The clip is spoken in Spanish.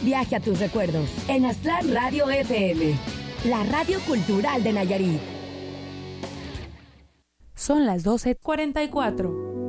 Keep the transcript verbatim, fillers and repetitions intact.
viaje a tus recuerdos en Aztlán Radio F M, la radio cultural de Nayarit. Son las doce cuarenta y cuatro.